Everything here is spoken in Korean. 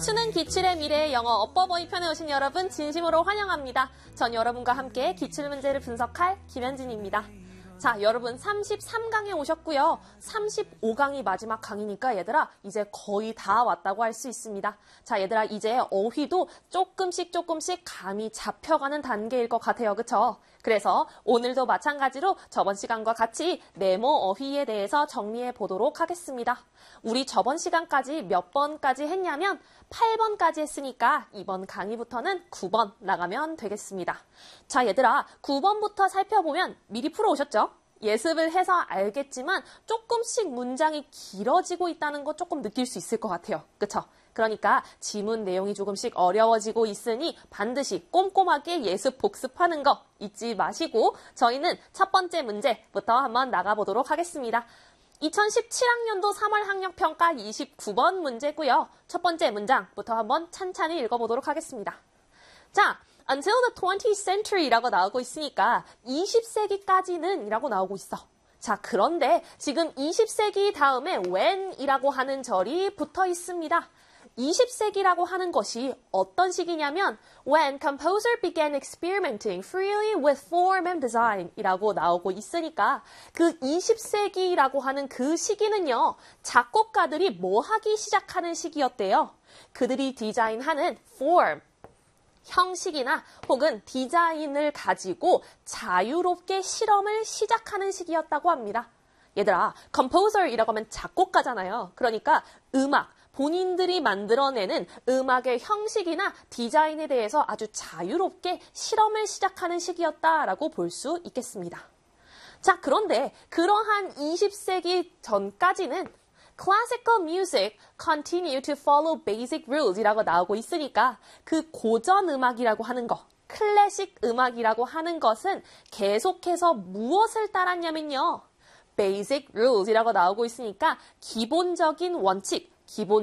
춤추는 기출의 미래 영어 어버버이 편에 오신 여러분 진심으로 환영합니다. 전 여러분과 함께 기출 문제를 분석할 김현진입니다. 자, 여러분 33강에 오셨고요. 35강이 마지막 강이니까 얘들아 이제 거의 다 왔다고 할 수 있습니다. 자, 얘들아 이제 어휘도 조금씩 감이 잡혀가는 단계일 것 같아요. 그쵸? 그래서 오늘도 마찬가지로 저번 시간과 같이 네모 어휘에 대해서 정리해 보도록 하겠습니다. 우리 저번 시간까지 몇 번까지 했냐면 8번까지 했으니까 이번 강의부터는 9번 나가면 되겠습니다. 자, 얘들아 9번부터 살펴보면 미리 풀어오셨죠? 예습을 해서 알겠지만 조금씩 문장이 길어지고 있다는 거 조금 느낄 수 있을 것 같아요. 그쵸? 그러니까 지문 내용이 조금씩 어려워지고 있으니 반드시 꼼꼼하게 예습 복습하는 거 잊지 마시고 저희는 첫 번째 문제부터 한번 나가보도록 하겠습니다. 2017학년도 3월 학력평가 29번 문제고요. 첫 번째 문장부터 한번 찬찬히 읽어보도록 하겠습니다. 자, until the 20th century라고 나오고 있으니까 20세기까지는 이라고 나오고 있어. 자, 그런데 지금 20세기 다음에 when이라고 하는 절이 붙어 있습니다. 20세기라고 하는 것이 어떤 시기냐면 when composer began experimenting freely with form and design 이라고 나오고 있으니까 그 20세기라고 하는 그 시기는요. 작곡가들이 뭐 하기 시작하는 시기였대요. 그들이 디자인하는 form, 형식이나 혹은 디자인을 가지고 자유롭게 실험을 시작하는 시기였다고 합니다. 얘들아, composer이라고 하면 작곡가잖아요. 그러니까 음악, 본인들이 만들어내는 음악의 형식이나 디자인에 대해서 아주 자유롭게 실험을 시작하는 시기였다라고 볼 수 있겠습니다. 자, 그런데 그러한 20세기 전까지는 classical music continue to follow basic rules 이라고 나오고 있으니까 그 고전 음악이라고 하는 거, 클래식 음악이라고 하는 것은 계속해서 무엇을 따랐냐면요. basic rules 이라고 나오고 있으니까 기본적인 원칙,